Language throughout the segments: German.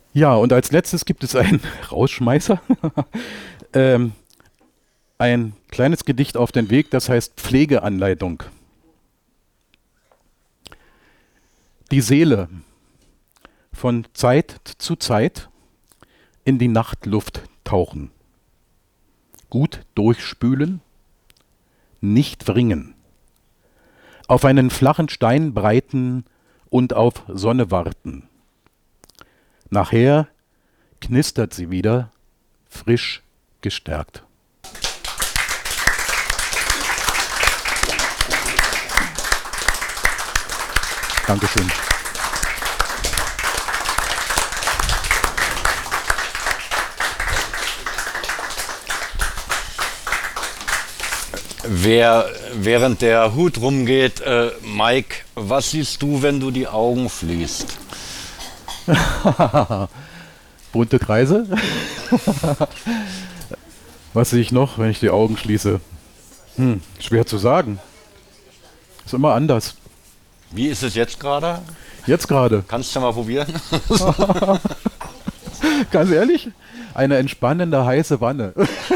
Ja, und als letztes gibt es einen Rausschmeißer. ähm, ein kleines Gedicht auf den Weg, das heißt Pflegeanleitung. Die Seele von Zeit zu Zeit in die Nachtluft tauchen. Gut durchspülen, nicht wringen. Auf einen flachen Stein breiten und auf Sonne warten. Nachher knistert sie wieder, frisch gestärkt. Dankeschön. Während der Hut rumgeht, Mike, was siehst du, wenn du die Augen schließt? Bunte Kreise. Was sehe ich noch, wenn ich die Augen schließe? Schwer zu sagen. Ist immer anders. Wie ist es jetzt gerade? Jetzt gerade. Kannst du mal probieren? Ganz ehrlich? Eine entspannende heiße Wanne.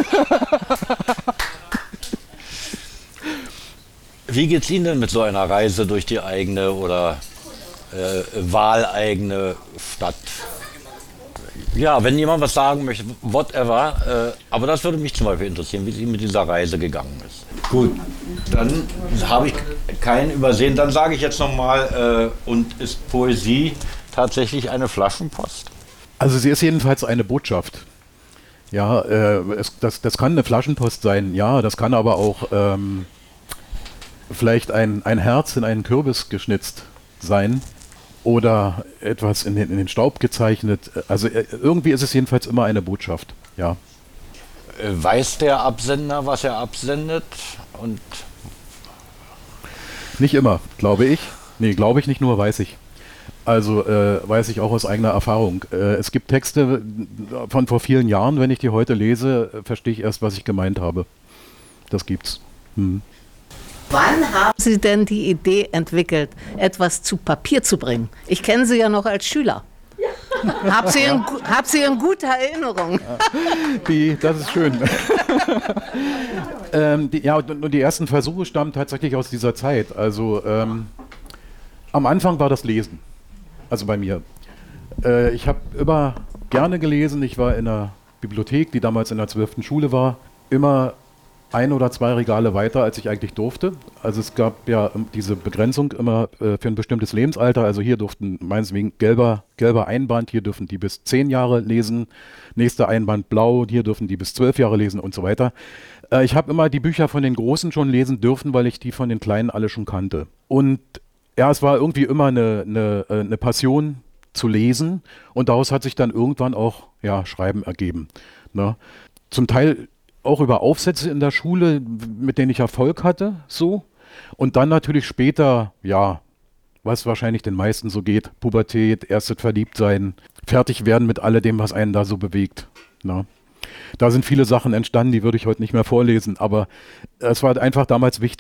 Wie geht's Ihnen denn mit so einer Reise durch die eigene oder wahleigene Stadt? Ja, wenn jemand was sagen möchte, whatever, aber das würde mich zum Beispiel interessieren, wie es Ihnen mit dieser Reise gegangen ist. Gut, dann habe ich keinen übersehen. Dann sage ich jetzt nochmal, und ist Poesie tatsächlich eine Flaschenpost? Also sie ist jedenfalls eine Botschaft. Ja, das kann eine Flaschenpost sein, ja, das kann aber auch vielleicht ein Herz in einen Kürbis geschnitzt sein oder etwas in den Staub gezeichnet. Also irgendwie ist es jedenfalls immer eine Botschaft, ja. Weiß der Absender, was er absendet? Und Nicht immer, glaube ich. Nee, glaube ich nicht nur, weiß ich. Also weiß ich auch aus eigener Erfahrung. Es gibt Texte von vor vielen Jahren, wenn ich die heute lese, verstehe ich erst, was ich gemeint habe. Das gibt's. Wann haben Sie denn die Idee entwickelt, etwas zu Papier zu bringen? Ich kenne Sie ja noch als Schüler. Hab Sie in guter Erinnerung. Das ist schön. Die ersten Versuche stammen tatsächlich aus dieser Zeit. Also am Anfang war das Lesen. Also bei mir. Ich habe immer gerne gelesen. Ich war in einer Bibliothek, die damals in der 12. Schule war, immer 1 oder 2 Regale weiter, als ich eigentlich durfte. Also es gab ja diese Begrenzung immer für ein bestimmtes Lebensalter. Also hier durften meinetwegen gelber Einband, hier dürfen die bis 10 Jahre lesen, nächster Einband blau, hier dürfen die bis 12 Jahre lesen und so weiter. Ich habe immer die Bücher von den Großen schon lesen dürfen, weil ich die von den Kleinen alle schon kannte. Und ja, es war irgendwie immer eine Passion zu lesen und daraus hat sich dann irgendwann auch Schreiben ergeben. Ne? Zum Teil auch über Aufsätze in der Schule, mit denen ich Erfolg hatte, so. Und dann natürlich später, was wahrscheinlich den meisten so geht, Pubertät, erstes Verliebtsein, fertig werden mit alledem, was einen da so bewegt. Ne? Da sind viele Sachen entstanden, die würde ich heute nicht mehr vorlesen, aber es war einfach damals wichtig.